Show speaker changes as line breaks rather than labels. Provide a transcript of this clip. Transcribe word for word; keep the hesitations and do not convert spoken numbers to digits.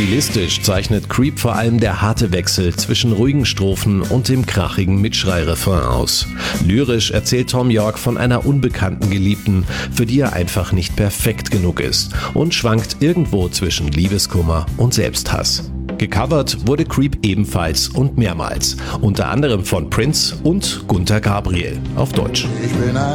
Stilistisch zeichnet Creep vor allem der harte Wechsel zwischen ruhigen Strophen und dem krachigen Mitschrei-Refrain aus. Lyrisch erzählt Thom Yorke von einer unbekannten Geliebten, für die er einfach nicht perfekt genug ist und schwankt irgendwo zwischen Liebeskummer und Selbsthass. Gecovert wurde Creep ebenfalls und mehrmals, unter anderem von Prince und Gunter Gabriel auf Deutsch.
Ich bin ein